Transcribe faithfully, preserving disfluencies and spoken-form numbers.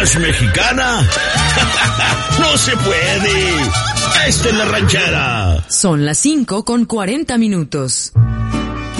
¿Más mexicana? ¡No se puede! ¡Esta es la ranchera! Son las cinco con cuarenta minutos.